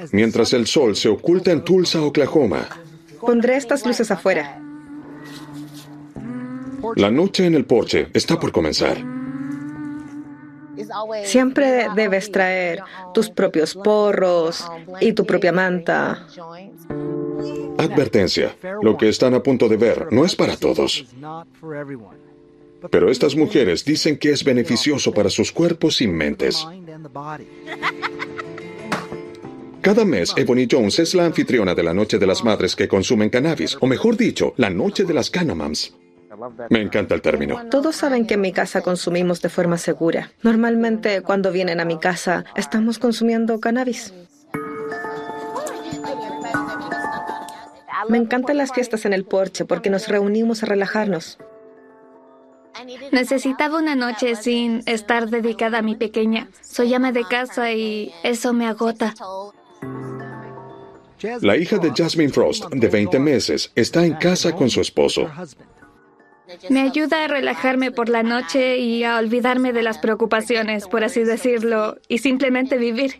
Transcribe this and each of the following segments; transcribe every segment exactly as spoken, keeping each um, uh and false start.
mientras el sol se oculta en Tulsa, Oklahoma. Pondré estas luces afuera. La noche en el porche está por comenzar. Siempre debes traer tus propios porros y tu propia manta. Advertencia, lo que están a punto de ver no es para todos. Pero estas mujeres dicen que es beneficioso para sus cuerpos y mentes. Cada mes, Ebony Jones es la anfitriona de la Noche de las Madres que consumen cannabis, o mejor dicho, la Noche de las Canamams. Me encanta el término. Todos saben que en mi casa consumimos de forma segura. Normalmente, cuando vienen a mi casa, estamos consumiendo cannabis. Me encantan las fiestas en el porche porque nos reunimos a relajarnos. Necesitaba una noche sin estar dedicada a mi pequeña. Soy ama de casa y eso me agota. La hija de Jasmine Frost, de veinte meses, está en casa con su esposo. Me ayuda a relajarme por la noche y a olvidarme de las preocupaciones, por así decirlo, y simplemente vivir.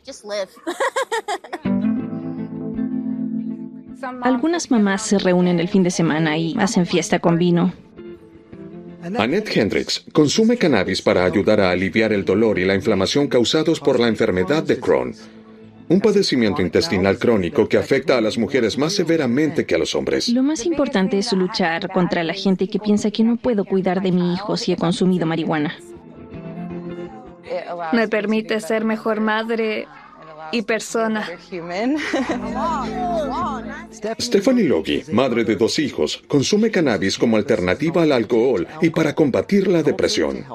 Algunas mamás se reúnen el fin de semana y hacen fiesta con vino. Annette Hendricks consume cannabis para ayudar a aliviar el dolor y la inflamación causados por la enfermedad de Crohn, un padecimiento intestinal crónico que afecta a las mujeres más severamente que a los hombres. Lo más importante es luchar contra la gente que piensa que no puedo cuidar de mi hijo si he consumido marihuana. Me permite ser mejor madre y persona. Stephanie Logie, madre de dos hijos, consume cannabis como alternativa al alcohol y para combatir la depresión.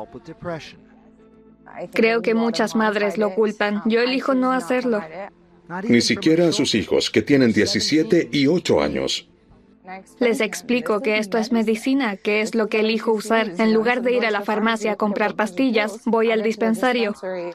Creo que muchas madres lo culpan. Yo elijo no hacerlo. Ni siquiera a sus hijos, que tienen diecisiete y ocho años. Les explico que esto es medicina, que es lo que elijo usar. En lugar de ir a la farmacia a comprar pastillas, voy al dispensario.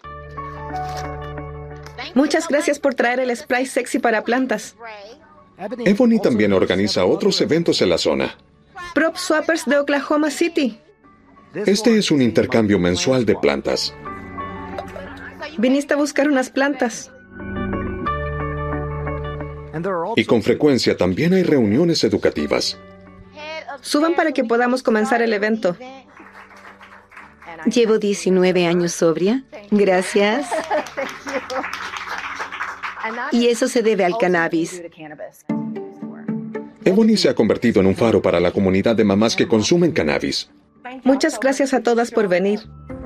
Muchas gracias por traer el spray sexy para plantas. Ebony también organiza otros eventos en la zona. Prop Swappers de Oklahoma City. Este es un intercambio mensual de plantas. Viniste a buscar unas plantas. Y con frecuencia también hay reuniones educativas. Suban para que podamos comenzar el evento. Llevo diecinueve años sobria. Gracias. Y eso se debe al cannabis. Ebony se ha convertido en un faro para la comunidad de mamás que consumen cannabis. Muchas gracias a todas por venir.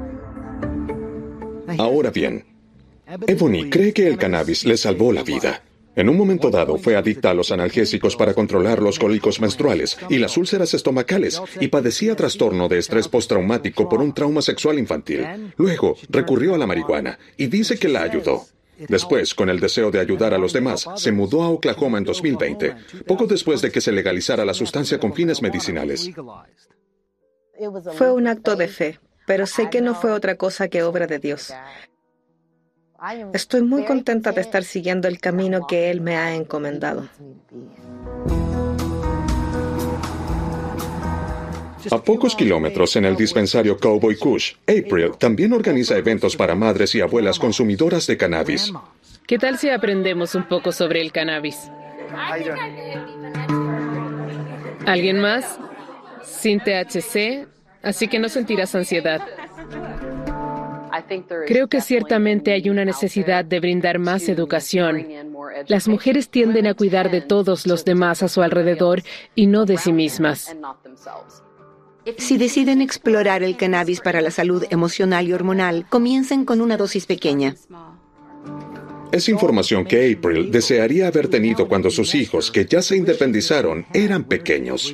Ahora bien, Ebony cree que el cannabis le salvó la vida. En un momento dado fue adicta a los analgésicos para controlar los cólicos menstruales y las úlceras estomacales y padecía trastorno de estrés postraumático por un trauma sexual infantil. Luego recurrió a la marihuana y dice que la ayudó. Después, con el deseo de ayudar a los demás, se mudó a Oklahoma en dos mil veinte, poco después de que se legalizara la sustancia con fines medicinales. Fue un acto de fe, pero sé que no fue otra cosa que obra de Dios. Estoy muy contenta de estar siguiendo el camino que Él me ha encomendado. A pocos kilómetros en el dispensario Cowboy Kush, April también organiza eventos para madres y abuelas consumidoras de cannabis. ¿Qué tal si aprendemos un poco sobre el cannabis? ¿Alguien más? Sin T H C, así que no sentirás ansiedad. Creo que ciertamente hay una necesidad de brindar más educación. Las mujeres tienden a cuidar de todos los demás a su alrededor y no de sí mismas. Si deciden explorar el cannabis para la salud emocional y hormonal, comiencen con una dosis pequeña. Es información que April desearía haber tenido cuando sus hijos, que ya se independizaron, eran pequeños.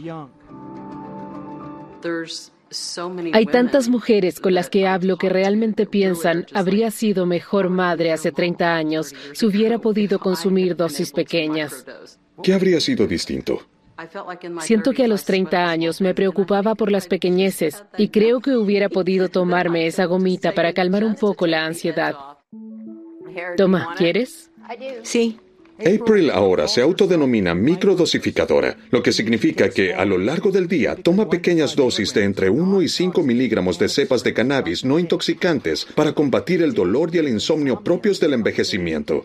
Hay tantas mujeres con las que hablo que realmente piensan habría sido mejor madre hace treinta años si hubiera podido consumir dosis pequeñas. ¿Qué habría sido distinto? Siento que a los treinta años me preocupaba por las pequeñeces y creo que hubiera podido tomarme esa gomita para calmar un poco la ansiedad. Toma, ¿quieres? Sí. April ahora se autodenomina microdosificadora, lo que significa que a lo largo del día toma pequeñas dosis de entre uno y cinco miligramos de cepas de cannabis no intoxicantes para combatir el dolor y el insomnio propios del envejecimiento.